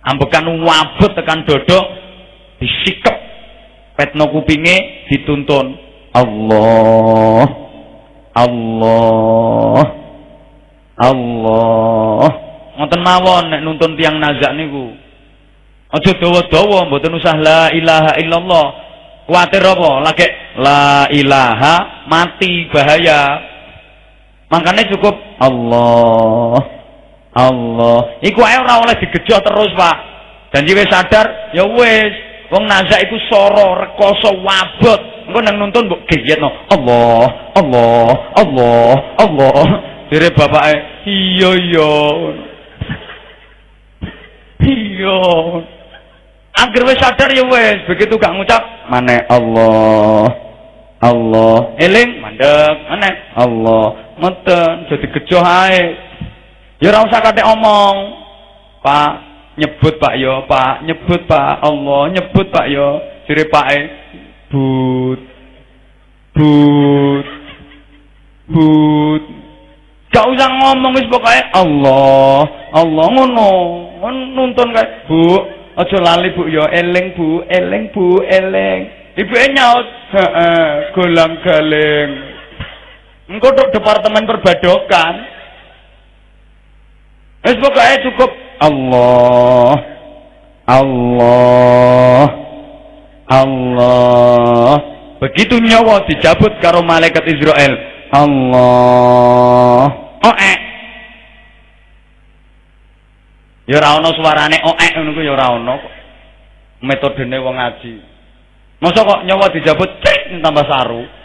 ambekan wabut tekan dodok disikep petno kupinge dituntun Allah Allah Allah ngoten mawon nek nuntun tiyang nazak niku aja dawa-dawa mboten usah la ilaha illallah kuwatir apa lagi la ilaha mati bahaya makanya cukup Allah Allah iku ae ora oleh digejoh terus Pak dan wis sadar ya wis wong nazak iku soro rekoso wabot engko nang nuntun mbok geyetno Allah Allah Allah Allah dire bapake iya iya iya agar wis sadar ya wis begitu gak ngucap maneh Allah Allah eling mandeg maneh Allah meten jadi gejoh ae ya ora usah kate omong Pak nyebut Pak yo Pak nyebut Pak Allah nyebut Pak yo dire pake but but but gak usah ngomong wis pokoke Allah Allah ngono nuntun kae Bu aja lali Bu yo eling Bu eling Bu eling ibuke nyaut heeh golang galing engko tok departemen perbadokan wis pokoke cukup Allah Allah Allah begitu nyawa dicabut karo malaikat Israel Allah ya ora ana suarane ngono ku ya ora ana metodene wong ngaji masa kok nyawa dijabut cek tambah saru